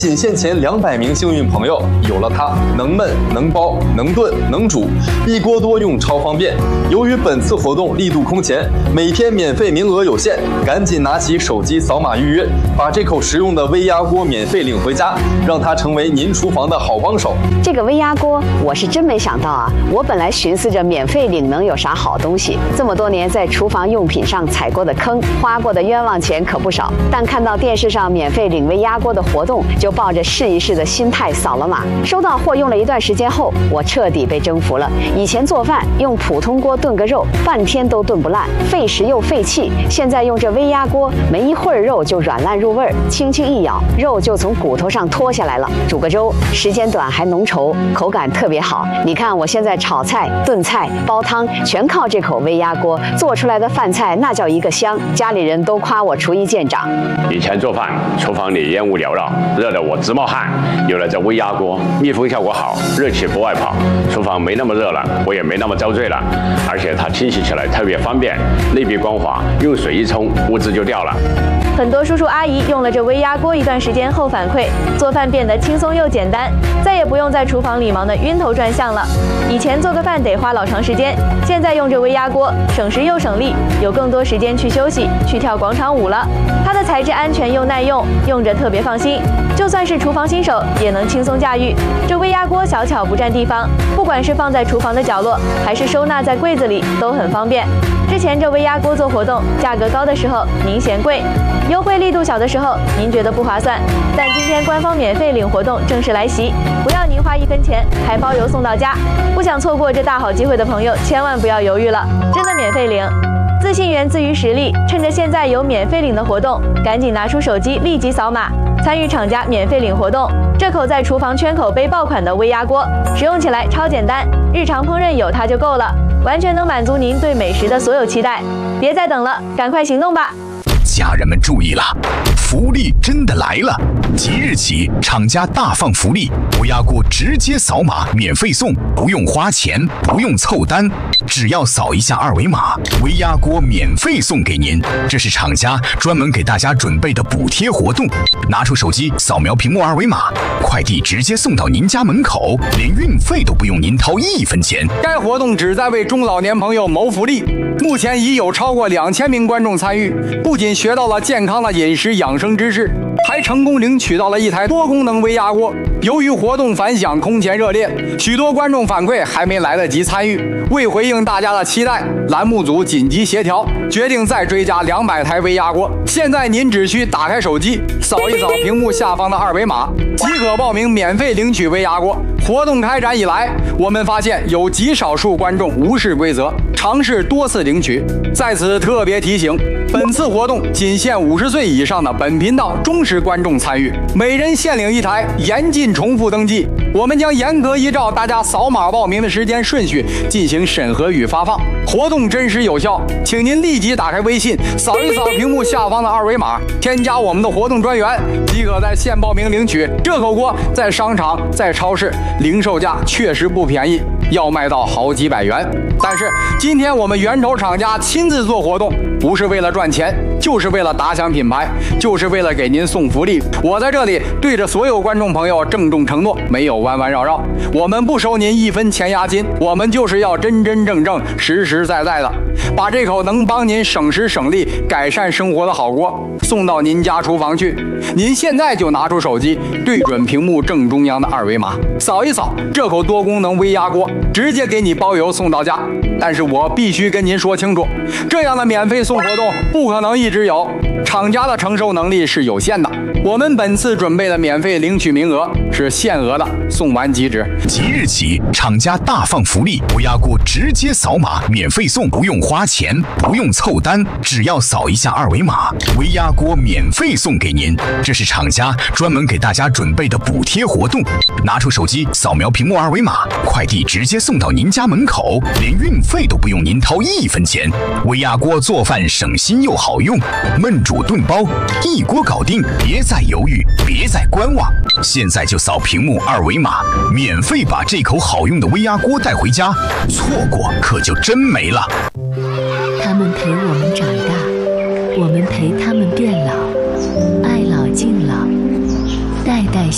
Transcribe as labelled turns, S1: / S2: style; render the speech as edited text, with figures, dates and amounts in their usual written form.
S1: 仅限前200名幸运朋友，有了它，能焖、能包、能炖、能煮，一锅多用超方便。由于本次活动力度空前，每天免费名额有限，赶紧拿起手机扫码预约，把这口实用的微压锅免费领回家，让它成为您厨房的好帮手。
S2: 这个微压锅我是真没想到啊！我本来寻思着免费领能有啥好东西，这么多年在厨房用品上踩过的坑，花过的冤枉钱可不少。但看到电视上免费领微压锅的活动，就抱着试一试的心态扫了码。收到货用了一段时间后，我彻底被征服了。以前做饭用普通锅炖个肉，半天都炖不烂，费时又费气。现在用这微压锅，没一会儿肉就软烂入味儿，轻轻一咬，肉就从骨头上脱下来了。煮个粥，时间短还浓稠，口感特别好。你看我现在炒菜、炖菜、煲汤，全靠这口微压锅做出来的饭菜，那叫一个香。家里人都夸我厨艺见长。
S3: 以前做饭，厨房里烟雾缭绕，热得我直冒汗。有了这微压锅，密封效果好，热气不外跑，厨房没那么热了，我也没那么遭罪了。而且它清洗起来特别方便，内壁光滑，用水一冲，污渍就掉了。
S4: 很多叔叔阿姨用了这微压锅一段时间后反馈，做饭变得轻松又简单，再也不用在厨房里忙得晕头转向了。以前做个饭得花老长时间，现在用这微压锅，省时又省力，有更多时间去休息，去跳广场舞了。它的材质安全又耐用，用着特别放心，就算是厨房新手也能轻松驾驭。这微压锅小巧不占地方，不管是放在厨房的角落，还是收纳在柜子里，都很方便。之前这微压锅做活动，价格高的时候您嫌贵，优惠力度小的时候您觉得不划算，但今天官方免费领活动正式来袭，不要您花1分钱，还包邮送到家。不想错过这大好机会的朋友，千万不要犹豫了，真的免费领。自信源自于实力，趁着现在有免费领的活动，赶紧拿出手机立即扫码，参与厂家免费领活动。这口在厨房圈口杯爆款的微压锅，使用起来超简单，日常烹饪有它就够了，完全能满足您对美食的所有期待。别再等了，赶快行动吧！
S5: 家人们注意了，福利真的来了！即日起，厂家大放福利，微压锅直接扫码免费送，不用花钱，不用凑单，只要扫一下二维码，微压锅免费送给您。这是厂家专门给大家准备的补贴活动，拿出手机扫描屏幕二维码，快递直接送到您家门口，连运费都不用您掏1分钱。
S6: 该活动旨在为中老年朋友谋福利，目前已有超过2000名观众参与，不仅学到了健康的饮食养生知识，还成功领取到了一台多功能微压锅。由于活动反响空前热烈，许多观众反馈还没来得及参与。为回应大家的期待，栏目组紧急协调，决定再追加200台微压锅。现在您只需打开手机，扫一扫屏幕下方的二维码，即可报名免费领取微压锅。活动开展以来，我们发现有极少数观众无视规则，尝试多次领取。在此特别提醒，本次活动仅限50岁以上的本频道忠实观众参与，每人限领1台，严禁重复登记。我们将严格依照大家扫码报名的时间顺序进行审核与发放，活动真实有效，请您立即打开微信，扫一扫屏幕下方的二维码，添加我们的活动专员，即可在线报名领取。这口锅在商场、在超市零售价确实不便宜，要卖到好几百元。但是今天我们源头厂家亲自做活动，不是为了赚钱，就是为了打响品牌，就是为了给您送福利。我在这里对着所有观众朋友郑重承诺，没有弯弯绕绕，我们不收您1分钱押金，我们就是要真真正正、实实在在的把这口能帮您省时省力、改善生活的好锅送到您家厨房去。您现在就拿出手机，对准屏幕正中央的二维码，扫一扫这口多功能微压锅，直接给你包邮送到家。但是我必须跟您说清楚，这样的免费送活动不可能一直有，厂家的承受能力是有限的。我们本次准备的免费领取名额是限额的，送完即止。
S5: 即日起，厂家大放福利，微压锅直接扫码免费送，不用花钱，不用凑单，只要扫一下二维码，微压锅免费送给您。这是厂家专门给大家准备的补贴活动，拿出手机扫描屏幕二维码，快递直接送到您家门口，连运费都不用您掏1分钱。微压锅做饭省心又好用，焖煮炖包一锅搞定，别再犹豫，别再观望，现在就扫屏幕二维码，免费把这口好用的微压锅带回家，错过可就真没了。
S7: 他们陪我们长大，我们陪他们变老，爱老敬老。